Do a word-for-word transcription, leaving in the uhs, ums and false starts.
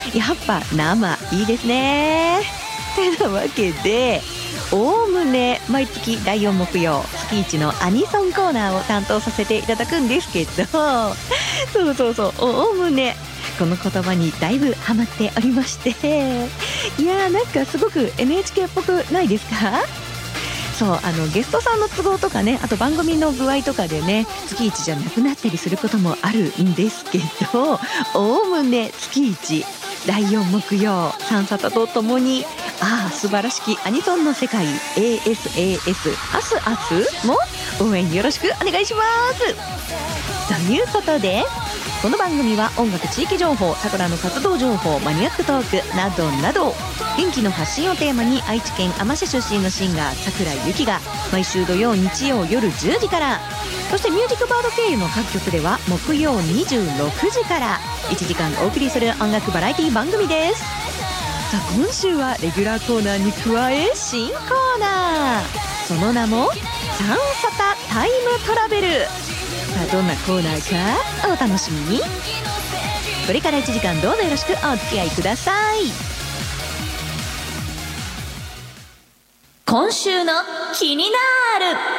やっぱ生いいですね。てなわけで、おおむね毎月だいよん木曜月いちのアニソンコーナーを担当させていただくんですけど、そうそうそう、おおむねこの言葉にだいぶハマっておりまして、いやーなんかすごく エヌエイチケー っぽくないですか？そう、あのゲストさんの都合とかね、あと番組の具合とかでね、月いちじゃなくなったりすることもあるんですけど、おおむね月いちだいよん木曜サンサタとともに、ああ素晴らしきアニソンの世界 エーエスエーエス アスアスも応援よろしくお願いします。ということで、この番組は音楽、地域情報、さくらの活動情報、マニアックトークなどなど、元気の発信をテーマに愛知県あま市出身のシンガーさくらゆきが毎週土曜日曜夜じゅうじから、そしてミュージックバード経由の各局では木曜にじゅうろくじからいちじかんお送りする音楽バラエティ番組です。さあ今週はレギュラーコーナーに加え新コーナー、その名もサンサタタイムトラベル。さあどんなコーナーかお楽しみに。これからいちじかんどうぞよろしくお付き合いください。今週の気になる